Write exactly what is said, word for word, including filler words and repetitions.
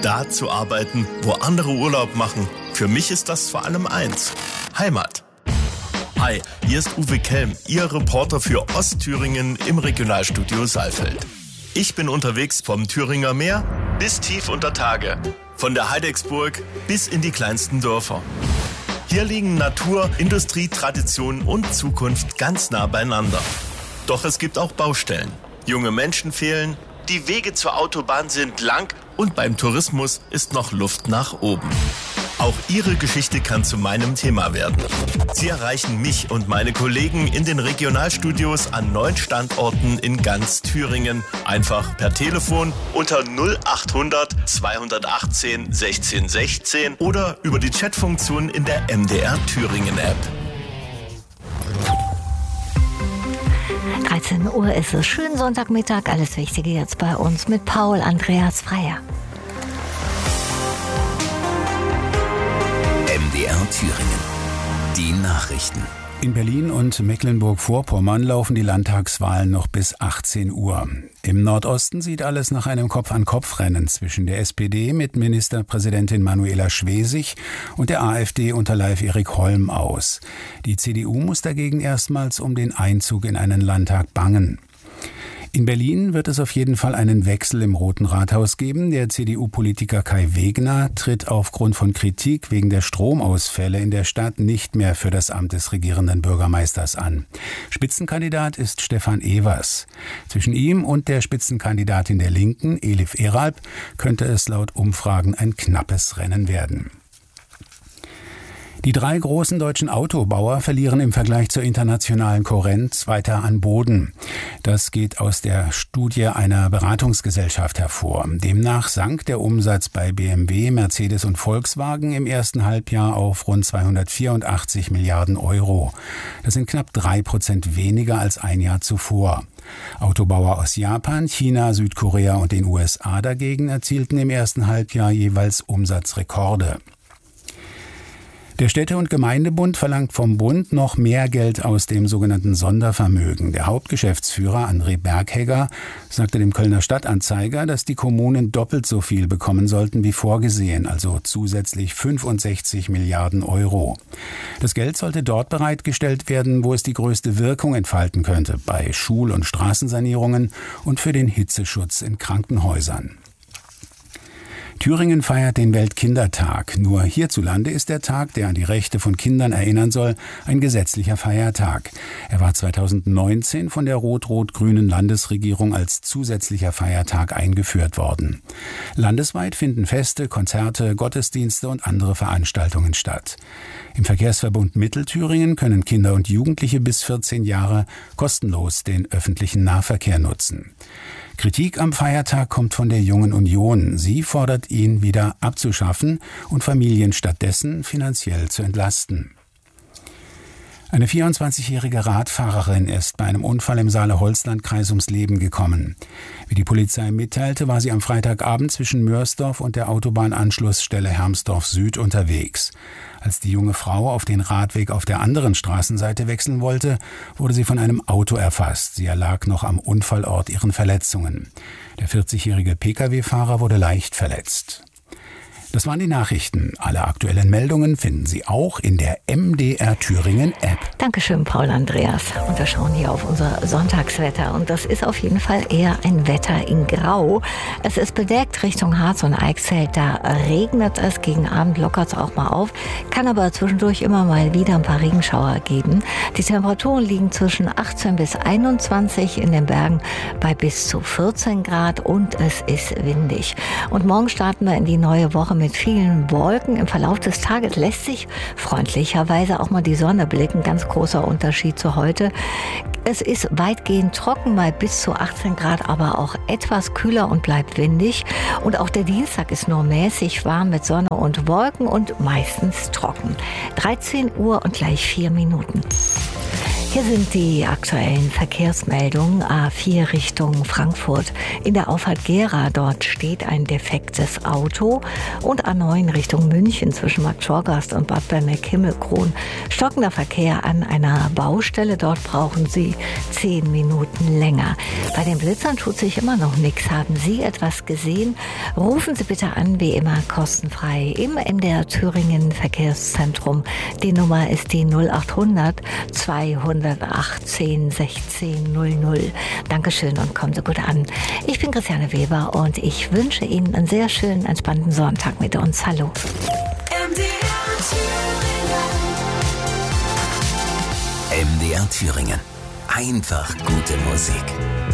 da zu arbeiten, wo andere Urlaub machen. Für mich ist das vor allem eins: Heimat. Hi, hier ist Uwe Kelm, Ihr Reporter für Ostthüringen im Regionalstudio Saalfeld. Ich bin unterwegs vom Thüringer Meer bis tief unter Tage, von der Heidecksburg bis in die kleinsten Dörfer. Hier liegen Natur, Industrie, Tradition und Zukunft ganz nah beieinander. Doch es gibt auch Baustellen. Junge Menschen fehlen, die Wege zur Autobahn sind lang und beim Tourismus ist noch Luft nach oben. Auch Ihre Geschichte kann zu meinem Thema werden. Sie erreichen mich und meine Kollegen in den Regionalstudios an neun Standorten in ganz Thüringen. Einfach per Telefon unter null achthundert zweihundertachtzehn sechzehn sechzehn oder über die Chatfunktion in der M D R Thüringen App. dreizehn Uhr ist es. Schönen Sonntagmittag. Alles Wichtige jetzt bei uns mit Paul Andreas Freier. M D R Thüringen. Die Nachrichten. In Berlin und Mecklenburg-Vorpommern laufen die Landtagswahlen noch bis achtzehn Uhr. Im Nordosten sieht alles nach einem Kopf-an-Kopf-Rennen zwischen der S P D mit Ministerpräsidentin Manuela Schwesig und der AfD unter Leif-Erik Holm aus. Die C D U muss dagegen erstmals um den Einzug in einen Landtag bangen. In Berlin wird es auf jeden Fall einen Wechsel im Roten Rathaus geben. Der C D U-Politiker Kai Wegner tritt aufgrund von Kritik wegen der Stromausfälle in der Stadt nicht mehr für das Amt des regierenden Bürgermeisters an. Spitzenkandidat ist Stefan Evers. Zwischen ihm und der Spitzenkandidatin der Linken, Elif Eralp, könnte es laut Umfragen ein knappes Rennen werden. Die drei großen deutschen Autobauer verlieren im Vergleich zur internationalen Konkurrenz weiter an Boden. Das geht aus der Studie einer Beratungsgesellschaft hervor. Demnach sank der Umsatz bei B M W, Mercedes und Volkswagen im ersten Halbjahr auf rund zweihundertvierundachtzig Milliarden Euro. Das sind knapp drei Prozent weniger als ein Jahr zuvor. Autobauer aus Japan, China, Südkorea und den U S A dagegen erzielten im ersten Halbjahr jeweils Umsatzrekorde. Der Städte- und Gemeindebund verlangt vom Bund noch mehr Geld aus dem sogenannten Sondervermögen. Der Hauptgeschäftsführer André Berghegger sagte dem Kölner Stadtanzeiger, dass die Kommunen doppelt so viel bekommen sollten wie vorgesehen, also zusätzlich fünfundsechzig Milliarden Euro. Das Geld sollte dort bereitgestellt werden, wo es die größte Wirkung entfalten könnte, bei Schul- und Straßensanierungen und für den Hitzeschutz in Krankenhäusern. Thüringen feiert den Weltkindertag. Nur hierzulande ist der Tag, der an die Rechte von Kindern erinnern soll, ein gesetzlicher Feiertag. Er war zweitausendneunzehn von der rot-rot-grünen Landesregierung als zusätzlicher Feiertag eingeführt worden. Landesweit finden Feste, Konzerte, Gottesdienste und andere Veranstaltungen statt. Im Verkehrsverbund Mittelthüringen können Kinder und Jugendliche bis vierzehn Jahre kostenlos den öffentlichen Nahverkehr nutzen. Kritik am Feiertag kommt von der Jungen Union. Sie fordert ihn wieder abzuschaffen und Familien stattdessen finanziell zu entlasten. Eine vierundzwanzigjährige Radfahrerin ist bei einem Unfall im Saale-Holzland-Kreis ums Leben gekommen. Wie die Polizei mitteilte, war sie am Freitagabend zwischen Mörsdorf und der Autobahnanschlussstelle Hermsdorf Süd unterwegs. Als die junge Frau auf den Radweg auf der anderen Straßenseite wechseln wollte, wurde sie von einem Auto erfasst. Sie erlag noch am Unfallort ihren Verletzungen. Der vierzigjährige Pkw-Fahrer wurde leicht verletzt. Das waren die Nachrichten. Alle aktuellen Meldungen finden Sie auch in der M D R Thüringen App. Dankeschön, Paul Andreas. Und wir schauen hier auf unser Sonntagswetter. Und das ist auf jeden Fall eher ein Wetter in Grau. Es ist bedeckt Richtung Harz und Eichsfeld. Da regnet es. Gegen Abend lockert es auch mal auf. Kann aber zwischendurch immer mal wieder ein paar Regenschauer geben. Die Temperaturen liegen zwischen achtzehn bis einundzwanzig, in den Bergen bei bis zu vierzehn Grad. Und es ist windig. Und morgen starten wir in die neue Woche mit mit vielen Wolken. Im Verlauf des Tages lässt sich freundlicherweise auch mal die Sonne blicken. Ganz großer Unterschied zu heute. Es ist weitgehend trocken, bei bis zu achtzehn Grad, aber auch etwas kühler und bleibt windig. Und auch der Dienstag ist nur mäßig warm mit Sonne und Wolken und meistens trocken. dreizehn Uhr und gleich vier Minuten. Hier sind die aktuellen Verkehrsmeldungen. A vier Richtung Frankfurt. In der Auffahrt Gera, dort steht ein defektes Auto. Und A neun Richtung München zwischen Markt Schorgast und Bad Berneck-Himmelkron. Stockender Verkehr an einer Baustelle. Dort brauchen Sie zehn Minuten länger. Bei den Blitzern tut sich immer noch nichts. Haben Sie etwas gesehen? Rufen Sie bitte an, wie immer kostenfrei im M D R Thüringen Verkehrszentrum. Die Nummer ist die null achthundert zweihundertachtzehn sechzehn null null. Dankeschön und kommen Sie gut an. Ich bin Christiane Weber und ich wünsche Ihnen einen sehr schönen, entspannten Sonntag mit uns. Hallo. M D R Thüringen. M D R Thüringen. Einfach gute Musik.